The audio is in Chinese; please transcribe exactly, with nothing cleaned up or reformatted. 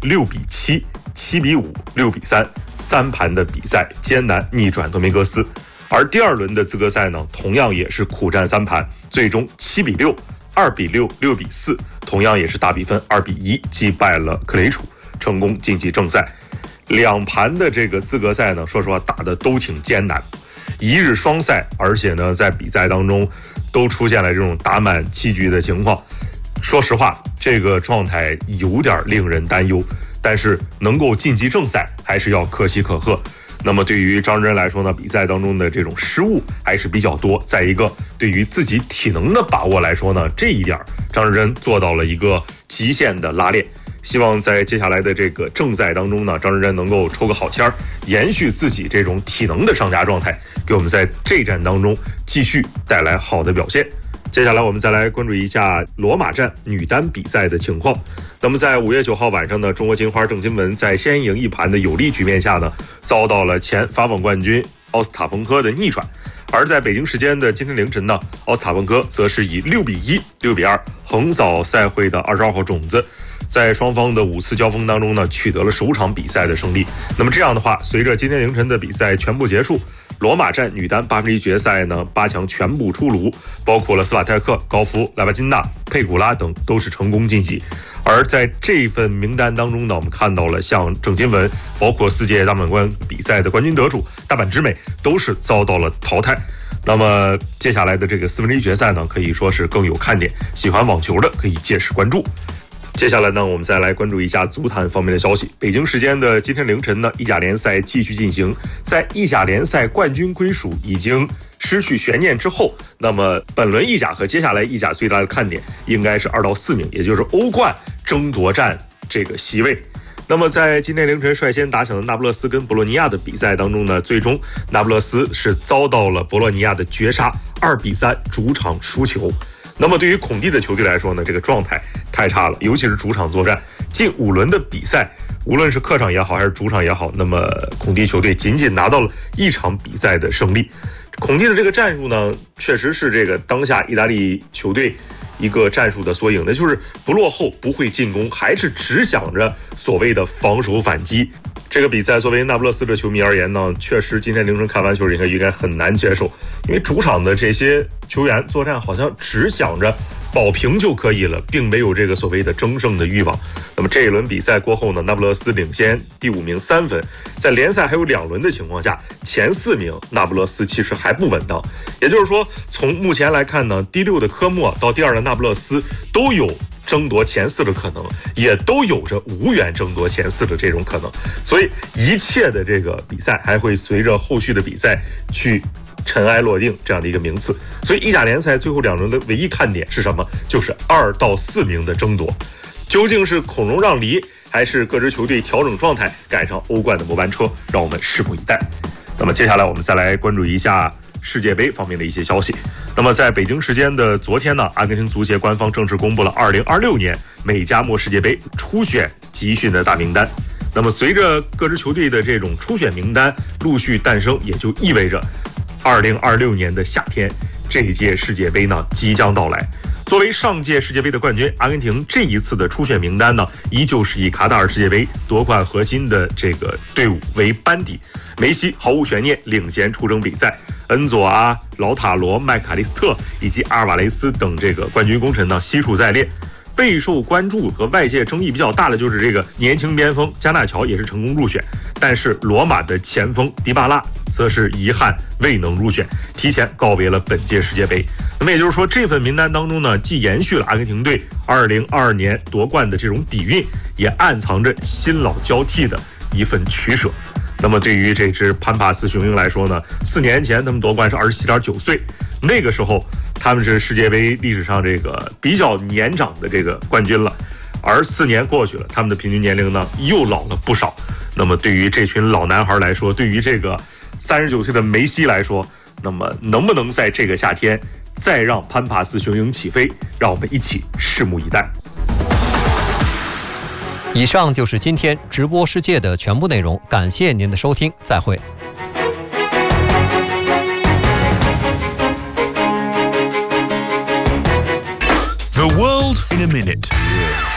六比七、七比五、六比三，三盘的比赛艰难逆转多米戈斯。而第二轮的资格赛呢，同样也是苦战三盘，最终七比六、二比六、六比四，同样也是大比分二比一击败了克雷楚，成功晋级正赛。两盘的这个资格赛呢，说实话打得都挺艰难，一日双赛，而且呢在比赛当中都出现了这种打满七局的情况。说实话，这个状态有点令人担忧，但是能够晋级正赛还是要可喜可贺。那么对于张志臻来说呢，比赛当中的这种失误还是比较多。再一个，对于自己体能的把握来说呢，这一点张志臻做到了一个极限的拉练。希望在接下来的这个正赛当中呢，张志臻能够抽个好签儿，延续自己这种体能的上佳状态，给我们在这站当中继续带来好的表现。接下来我们再来关注一下罗马站女单比赛的情况。那么在五月九号晚上呢，中国金花郑钦文在先赢一盘的有利局面下呢，遭到了前法网冠军奥斯塔彭科的逆转。而在北京时间的今天凌晨呢，奥斯塔彭科则是以六比一、六比二横扫赛会的二十二号种子，在双方的五次交锋当中呢，取得了首场比赛的胜利。那么这样的话，随着今天凌晨的比赛全部结束，罗马站女单八分之一决赛呢，八强全部出炉，包括了斯瓦泰克、高夫、莱巴金娜、佩古拉等都是成功晋级。而在这份名单当中呢，我们看到了像郑钦文，包括四届大满贯比赛的冠军得主大阪直美都是遭到了淘汰。那么接下来的这个四分之一决赛呢，可以说是更有看点，喜欢网球的可以届时关注。接下来呢，我们再来关注一下足坛方面的消息。北京时间的今天凌晨呢，意甲联赛继续进行。在意甲联赛冠军归属已经失去悬念之后，那么本轮意甲和接下来意甲最大的看点应该是二到四名，也就是欧冠争夺战这个席位。那么在今天凌晨率先打响的那不勒斯跟博洛尼亚的比赛当中呢，最终那不勒斯是遭到了博洛尼亚的绝杀，二比三主场输球。那么对于孔蒂的球队来说呢，这个状态太差了，尤其是主场作战，近五轮的比赛，无论是客场也好还是主场也好，那么孔蒂球队仅仅拿到了一场比赛的胜利。孔蒂的这个战术呢，确实是这个当下意大利球队一个战术的缩影，那就是不落后，不会进攻，还是只想着所谓的防守反击。这个比赛作为那不勒斯的球迷而言呢，确实今天凌晨看完球应该应该很难接受，因为主场的这些球员作战好像只想着保平就可以了，并没有这个所谓的争胜的欲望。那么这一轮比赛过后呢，那不勒斯领先第五名三分，在联赛还有两轮的情况下，前四名那不勒斯其实还不稳当。也就是说，从目前来看呢，第六的科莫到第二的那不勒斯都有争夺前四的可能，也都有着无缘争夺前四的这种可能。所以一切的这个比赛还会随着后续的比赛去尘埃落定这样的一个名次。所以意甲联赛最后两轮的唯一看点是什么？就是二到四名的争夺，究竟是孔融让梨，还是各支球队调整状态赶上欧冠的末班车，让我们拭目以待。那么接下来我们再来关注一下世界杯方面的一些消息。那么在北京时间的昨天呢，阿根廷足协官方正式公布了二零二六年美加墨世界杯初选集训的大名单。那么随着各支球队的这种初选名单陆续诞生，也就意味着二零二六年的夏天，这一届世界杯呢即将到来。作为上届世界杯的冠军，阿根廷这一次的初选名单呢，依旧是以卡塔尔世界杯夺冠核心的这个队伍为班底。梅西毫无悬念领衔出征比赛，恩佐啊、劳塔罗、麦卡利斯特以及阿尔瓦雷斯等这个冠军功臣呢悉数在列。备受关注和外界争议比较大的就是这个年轻边锋加纳乔也是成功入选，但是罗马的前锋迪巴拉则是遗憾未能入选，提前告别了本届世界杯。那么也就是说，这份名单当中呢，既延续了阿根廷队二零二二年夺冠的这种底蕴，也暗藏着新老交替的一份取舍。那么对于这支潘帕斯雄鹰来说呢，四年前他们夺冠是二十七点九岁，那个时候他们是世界杯历史上这个比较年长的这个冠军了，而四年过去了，他们的平均年龄呢又老了不少。那么对于这群老男孩来说，对于这个三十九岁的梅西来说，那么能不能在这个夏天再让潘帕斯雄鹰起飞，让我们一起拭目以待。 以上就是今天直播世界的全部内容，感谢您的收听，再会。 The world in a minute.